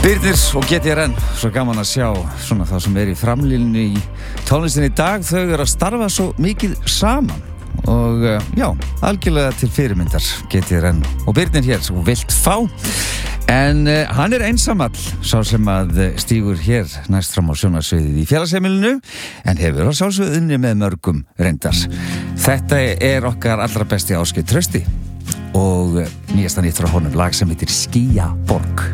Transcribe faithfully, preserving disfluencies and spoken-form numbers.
Birnir og G T R N, svo gaman að sjá svona það sem er í framlínunni í tónlistinni í dag, þau eru að starfa svo mikið saman og já, algjörlega til fyrirmyndar G T R N og Birnir hér og vilt fá en uh, hann er einsamall sá sem að stígur hér næst fram á sjónarsviðið í félagsheimilinu en hefur á sjálfsögðunni með mörgum reyndar. Þetta er okkar allra besti Ásgeir Trausti og nýjasta nýtt frá honum lag sem heitir Skýjaborg.